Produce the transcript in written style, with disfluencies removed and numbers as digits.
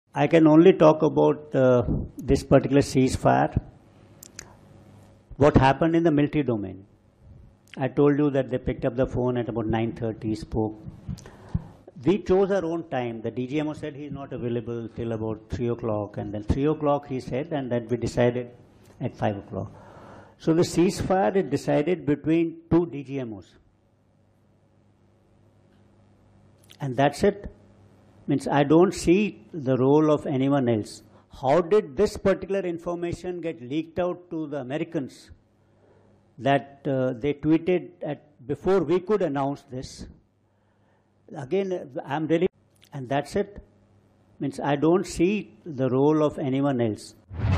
I can only talk about this particular ceasefire. What happened in the military domain? I told you that they picked up the phone at about 9:30, spoke. We chose our own time. The DGMO said he's not available till about 3 o'clock, and then 3 o'clock he said, and then we decided at 5 o'clock. So the ceasefire is decided between two DGMOs. And that's it. Means I don't see the role of anyone else. How did this particular information get leaked out to the Americans that they tweeted before we could announce this? Again, I'm really, and that's it. Means I don't see the role of anyone else.